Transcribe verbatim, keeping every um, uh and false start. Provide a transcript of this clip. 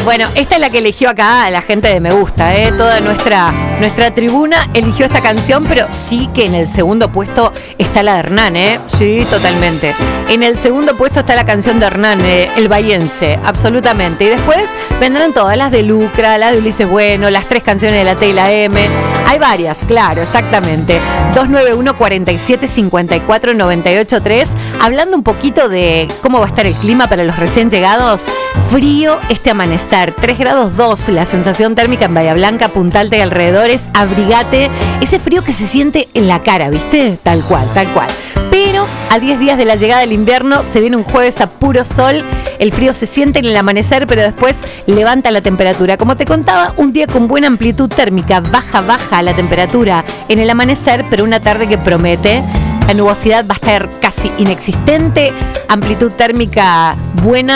Bueno, esta es la que eligió acá la gente de Me Gusta, ¿eh? Toda nuestra, nuestra tribuna eligió esta canción, pero sí que en el segundo puesto está la de Hernán, ¿eh? Sí, totalmente. En el segundo puesto está la canción de Hernán, eh, el bahiense, absolutamente. Y después vendrán todas, las de Lucra, las de Ulises Bueno, las tres canciones de la T y la M. Hay varias, claro, exactamente. dos nueve uno, cuatro siete, cinco cuatro, nueve ocho tres. Hablando un poquito de cómo va a estar el clima para los recién llegados. Frío este amanecer, tres grados dos, la sensación térmica en Bahía Blanca, Punta Alta y alrededores. Abrigate, ese frío que se siente en la cara, ¿viste? Tal cual, tal cual. Pero a diez días de la llegada del invierno se viene un jueves a puro sol. El frío se siente en el amanecer, pero después levanta la temperatura. Como te contaba, un día con buena amplitud térmica. Baja, baja la temperatura en el amanecer, pero una tarde que promete. La nubosidad va a estar casi inexistente. Amplitud térmica buena.